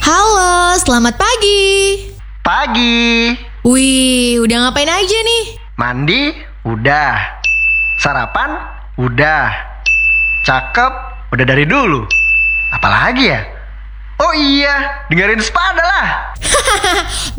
Halo, selamat pagi. Pagi. Wih, udah ngapain aja nih? Mandi? Udah. Sarapan? Udah. Cakep? Udah dari dulu. Apalagi ya? Oh iya, dengerin Spada lah.